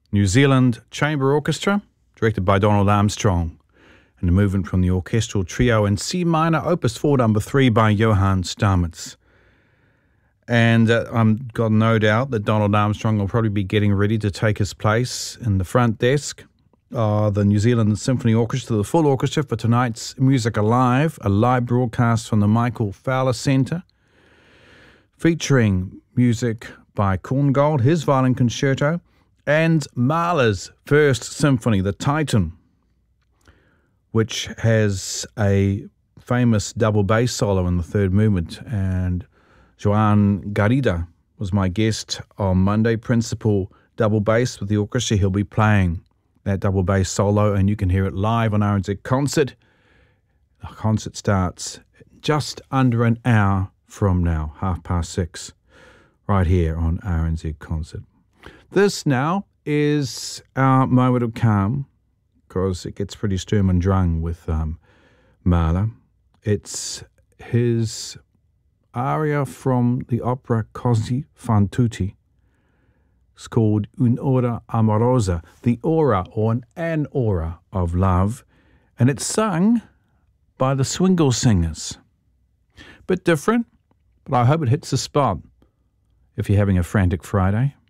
New Zealand Chamber Orchestra, directed by Donald Armstrong, and a movement from the orchestral trio in C minor, Opus 4, number 3 by Johann Stamitz. And I've got no doubt that Donald Armstrong will probably be getting ready to take his place in the front desk of the New Zealand Symphony Orchestra, the full orchestra, for tonight's Music Alive, a live broadcast from the Michael Fowler Centre, featuring music by Korngold, his violin concerto, and Mahler's First Symphony, the Titan, which has a famous double bass solo in the third movement. And Joan Garrido was my guest on Monday, principal double bass with the orchestra. He'll be playing that double bass solo, and you can hear it live on RNZ Concert. The concert starts just under an hour from now, 6:30, right here on RNZ Concert. This now is our moment of calm, because it gets pretty Sturm und Drang with Mahler. It's his aria from the opera Così fan tutti. It's called Un'ora amorosa, the aura or an aura of love, and it's sung by the Swingle Singers. Bit different, but I hope it hits the spot if you're having a frantic Friday.